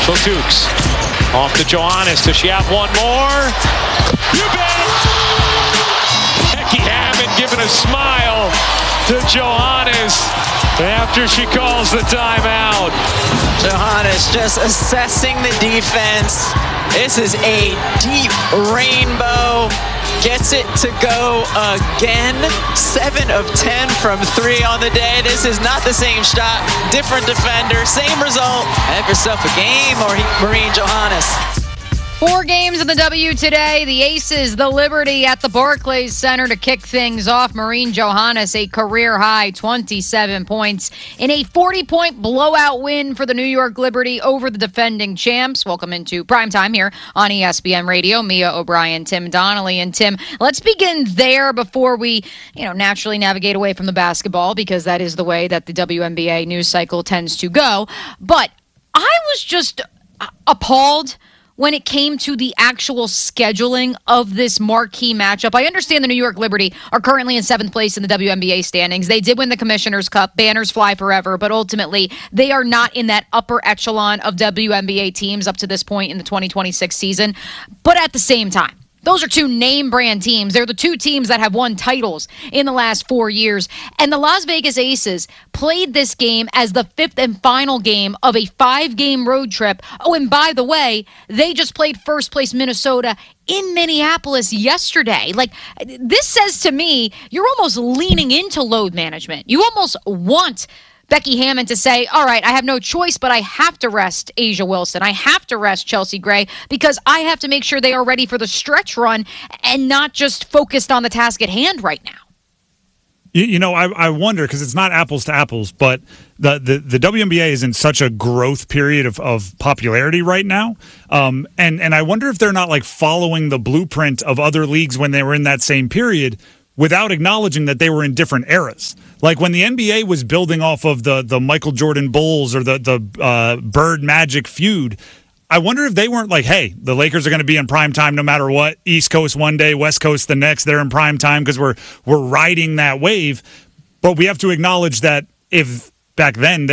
So Dukes off to Johannes. Does she have one more? You bet! Becky Hammond giving a smile to Johannes after she calls the timeout. Johannes just assessing the defense. This is a deep rainbow. Gets it to go again. 7 of 10 from 3 on the day. This is not the same shot. Different defender. Same result. Have yourself a game, or Maureen Johannes. 4 games in the W today. The Aces, the Liberty at the Barclays Center to kick things off. Maureen Johannes, a career-high 27 points in a 40-point blowout win for the New York Liberty over the defending champs. Welcome into primetime here on ESPN Radio. Mia O'Brien, Tim Donnelly. And Tim, let's begin there before we, naturally navigate away from the basketball, because that is the way that the WNBA news cycle tends to go. But I was just appalled when it came to the actual scheduling of this marquee matchup. I understand the New York Liberty are currently in 7th place in the WNBA standings. They did win the Commissioner's Cup. Banners fly forever, but ultimately they are not in that upper echelon of WNBA teams up to this point in the 2026 season. But at the same time, those are 2 name brand teams. They're the 2 teams that have won titles in the last 4 years. And the Las Vegas Aces played this game as the 5th and final game of a 5-game road trip. Oh, and by the way, they just played first place Minnesota in Minneapolis yesterday. Like, this says to me, you're almost leaning into load management. You almost want Becky Hammond to say, all right, I have no choice, but I have to rest A'ja Wilson. I have to rest Chelsea Gray, because I have to make sure they are ready for the stretch run and not just focused on the task at hand right now. I wonder, because it's not apples to apples, but the WNBA is in such a growth period of popularity right now. And I wonder if they're not like following the blueprint of other leagues when they were in that same period, without acknowledging that they were in different eras. Like when the NBA was building off of the Michael Jordan Bulls or the Bird Magic feud, I wonder if they weren't like, hey, the Lakers are going to be in prime time no matter what. East Coast one day, West Coast the next. They're in prime time because we're riding that wave. But we have to acknowledge that if back then